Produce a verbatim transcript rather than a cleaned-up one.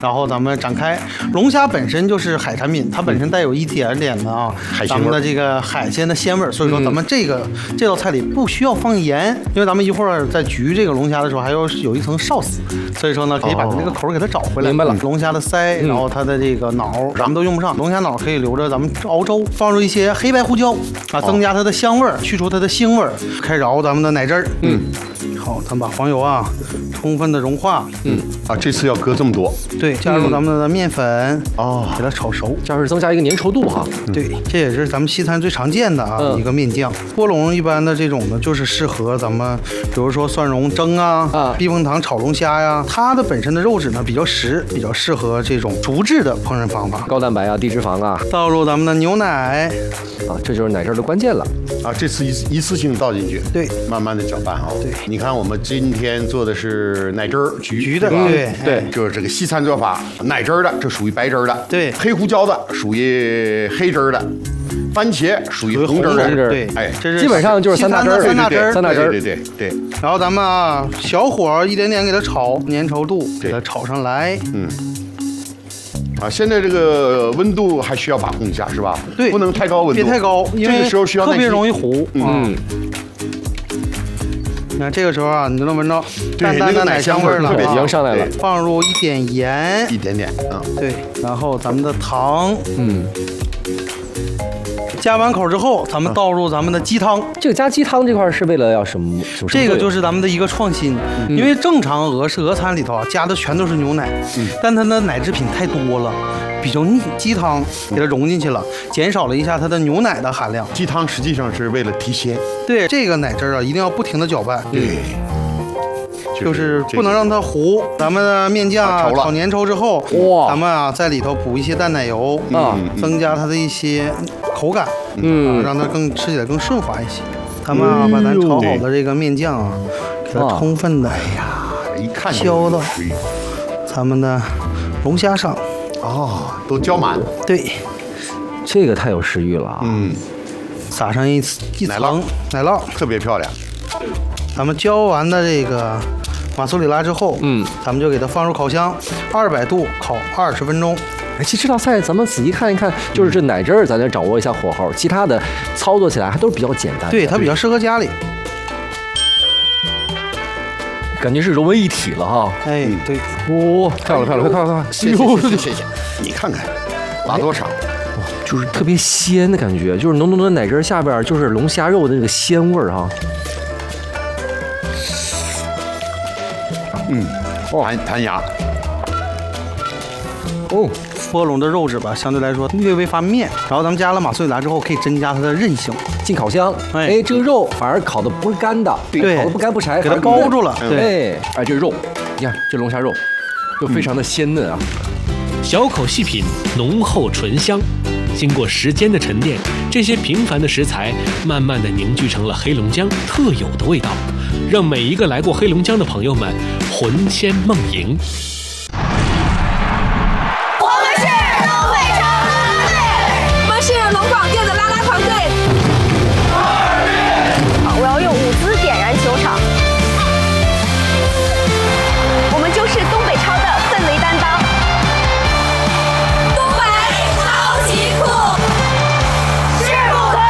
然后咱们展开，龙虾本身就是海产品，它本身带有一点点的啊， 海鲜咱们的这个海鲜的鲜味儿，所以说咱们这个、嗯、这道菜里不需要放盐，因为咱们一会儿在焗这个龙虾的时候还要有一层臊丝，所以说呢可以把它这个口给它找回来。 明白了， 龙虾的鳃，然后它的这个脑，咱们都用不上，龙虾脑可以留着咱们熬粥，放入一些黑白胡椒啊，增加它的香味儿，去除它的腥味儿，开始熬咱们的奶汁儿。嗯，好，咱们把黄油啊充分的融化。 嗯啊，这次要搁这么多。 对，加入咱们的面粉哦，给它炒熟， 这样是增加一个粘稠度哈。 对，这也是咱们西餐最常见的啊、嗯、一个面酱。波龙一般的这种呢，就是适合咱们，比如说蒜蓉蒸啊，啊，避风塘炒龙虾呀，它的本身的肉质呢比较实，比较适合这种竹制的烹饪方法， 高蛋白啊，低脂肪啊。 倒入咱们的牛奶， 啊，这就是奶汁的关键了啊！这次一一次性倒进去， 对， 慢慢的搅拌啊。 对， 你看我们今天做的是奶汁儿焗焗的， 对对， 就是这个西餐做法，奶汁儿的这属于白汁儿的， 对， 黑胡椒的属于黑汁儿的。番茄属于红汁儿，对， 哎， 这是基本上就是三大汁儿， 三大汁儿， 三大汁儿， 对对对对。 然后咱们啊，小火一点点给它炒，粘稠度给它炒上来。 嗯。啊，现在这个温度还需要把控一下，是吧？ 对， 不能太高温度， 别太高，因为这个时候需要特别容易糊。 嗯。 你看这个时候啊，你就能闻到淡淡的奶香味了， 特别已经上来了。 放入一点盐， 一点点，嗯， 对，然后咱们的糖， 嗯。 加完口之后，咱们倒入咱们的鸡汤。 这个加鸡汤这块是为了要什么？什么这个就是咱们的一个创新， 嗯、 因为正常俄式俄餐里头啊加的全都是牛奶，嗯、但它的奶制品太多了，比较腻。鸡汤给它融进去了，减少了一下它的牛奶的含量。 鸡汤实际上是为了提鲜。 对，这个奶汁啊，一定要不停的搅拌。 对。 就是不能让它糊。咱们的面酱啊炒粘稠之后，哇，咱们啊在里头补一些淡奶油啊，增加它的一些口感，嗯，让它更吃起来更顺滑一些。咱们啊把咱炒好的这个面酱啊，给它充分的，哎呀，一看浇到咱们的龙虾上， 哦，都浇满。 对， 这个太有食欲了啊。 嗯， 撒上一一奶酪， 奶酪特别漂亮。 咱们浇完的这个马苏里拉之后，嗯，咱们就给它放入烤箱，二百度烤二十分钟。 哎，其实这道菜咱们仔细看一看，就是这奶汁儿，咱得掌握一下火候，其他的操作起来还都是比较简单的。 对，它比较适合家里， 感觉是融为一体了哈。 哎，对， 哇，漂亮漂亮，快快快！ 谢谢谢谢谢谢，你看看，拉多少？ 哇，就是特别鲜的感觉，就是浓浓的奶汁下边就是龙虾肉的那个鲜味儿哈。 嗯，弹弹牙。 哦，波龙的肉质吧，相对来说略微发面。然后咱们加了马苏里拉之后，可以增加它的韧性。 进烤箱，哎，这个肉反而烤的不是干的， 对， 烤的不干不柴， 给它包住了。 对，哎，这肉，你看这龙虾肉，就非常的鲜嫩啊。 小口细品，浓厚醇香。经过时间的沉淀，这些平凡的食材慢慢的凝聚成了黑龙江特有的味道，让每一个来过黑龙江的朋友们魂牵梦萦。